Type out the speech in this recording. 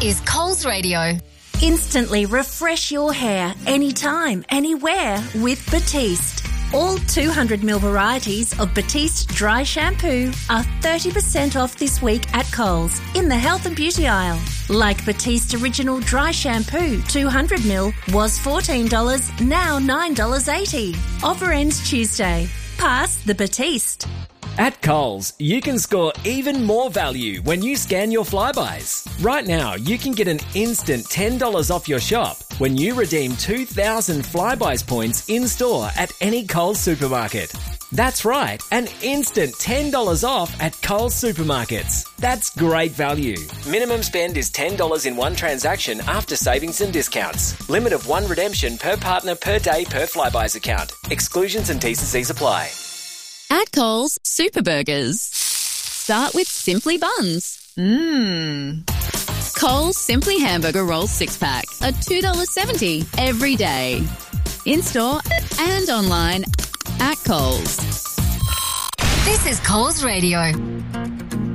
is Coles Radio. Instantly refresh your hair anytime, anywhere with Batiste. All 200ml varieties of Batiste dry shampoo are 30% off this week at Coles in the health and beauty aisle. Like Batiste Original Dry Shampoo 200ml was $14, now $9.80. Offer ends Tuesday. Pass the Batiste. At Coles, you can score even more value when you scan your Flybuys. Right now, you can get an instant $10 off your shop when you redeem 2,000 Flybuys points in-store at any Coles supermarket. That's right, an instant $10 off at Coles supermarkets. That's great value. Minimum spend is $10 in one transaction after savings and discounts. Limit of one redemption per partner per day per Flybuys account. Exclusions and T&Cs apply. At Coles, Super Burgers start with Simply Buns. Coles Simply Hamburger Rolls 6-pack are $2.70 every day. In-store and online at Coles. This is Coles Radio.